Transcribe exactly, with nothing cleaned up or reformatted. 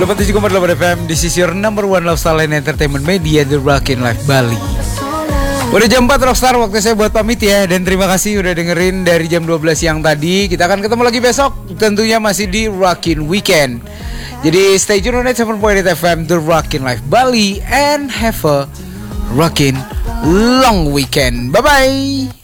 delapan puluh tujuh koma delapan F M. This is your number one lifestyle and entertainment media, The Rockin' Life Bali. Udah jam empat Rockstar, waktu saya buat pamit ya. Dan terima kasih udah dengerin dari jam dua belas siang tadi. Kita akan ketemu lagi besok, tentunya masih di Rockin' Weekend. Jadi stay tune on tujuh koma delapan F M, The Rockin' Life Bali. And have a rockin' long weekend. Bye-bye.